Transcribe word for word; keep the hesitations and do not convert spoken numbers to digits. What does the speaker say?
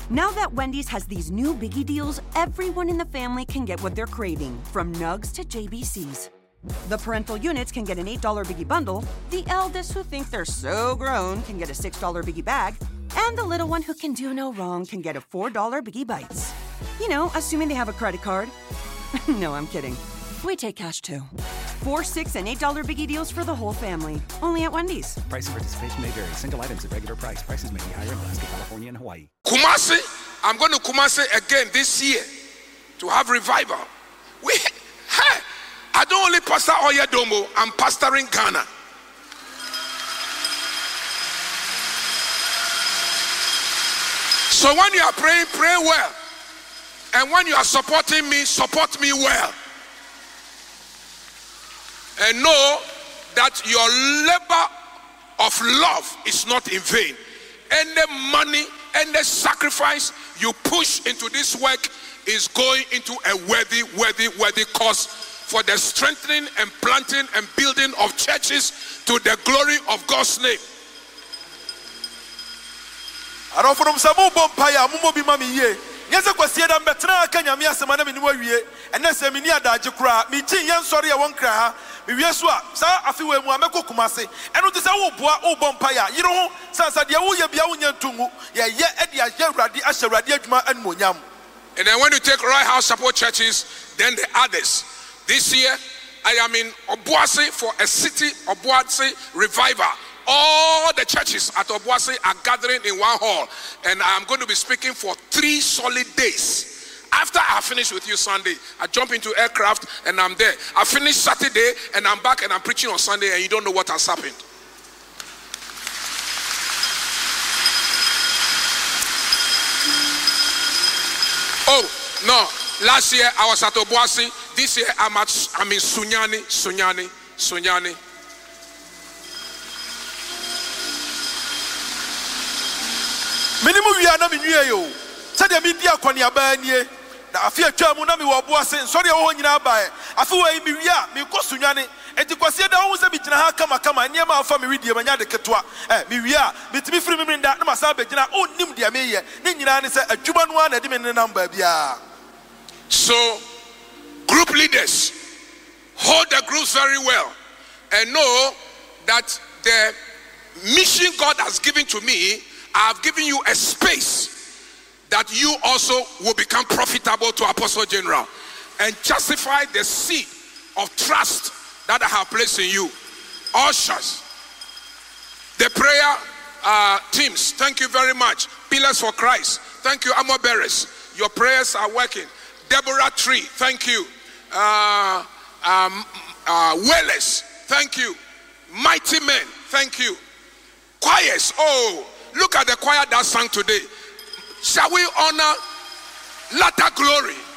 Now that Wendy's has these new biggie deals, everyone in the family can get what they're craving, from nugs to J B Cs. The parental units can get an eight dollar biggie bundle, the eldest who think they're so grown can get a six dollar biggie bag, and the little one who can do no wrong can get a four dollar biggie bites. You know, assuming they have a credit card. No, I'm kidding. We take cash too. Four, six, and eight dollar biggie deals for the whole family. Only at Wendy's. Price and participation may vary. Single items at regular price. Prices may be higher in Alaska, California, and Hawaii. Kumasi, I'm going to Kumasi again this year to have revival. We, hey, I don't only pastor Oyedomo, I'm pastoring Ghana. So when you are praying, pray well. And when you are supporting me, support me well. And know that your labor of love is not in vain. Any money, any sacrifice you push into this work is going into a worthy, worthy, worthy cause for the strengthening and planting and building of churches to the glory of God's name. Yesa kwasi da mbetra aka nyame asema na meni wawie ene se meni adaje kura mi tin yen sori e won kra ha mi wie so a sa afiwe mu ameko kumase eno te se wo boa wo bompa ya yire ho sansa de wo ye bia wo nyantungu ye ye e de aje urade ahye urade adwuma anmonyam. And then when you take Royal House Support churches, then the others. This year I am in Obuasi for a city Obuasi revival. All the churches at Obuasi are gathering in one hall, and I'm going to be speaking for three solid days. After I finish with you Sunday, I jump into aircraft and I'm there. I finish Saturday and I'm back and I'm preaching on Sunday, and you don't know what has happened. Oh, no. Last year I was at Obuasi. This year I'm at I'm in Sunyani, Sunyani, Sunyani. Minimum we are not in you. Said the media Konya Banye. I fear Chamuna mi wabuase, sorry, oh, you know, by I feel a miria, me cosunyani, and you can see that always a bit in a kama kama, near my family, dear Mania de Ketua, eh, miria, but me free me that Masabe, oh, Nim de Amea, Nina is a Cuban one, a diminished number, yeah. So, group leaders, hold the groups very well and know that the mission God has given to me, I have given you a space that you also will become profitable to Apostle General and justify the seed of trust that I have placed in you. Ushers, the prayer uh, teams, thank you very much. Pillars for Christ, thank you. Armor bearers, your prayers are working. Deborah Tree, thank you. Uh, um, uh, Wellers, thank you. Mighty men, thank you. Choirs, oh, look at the choir that sang today. Shall we honor latter glory?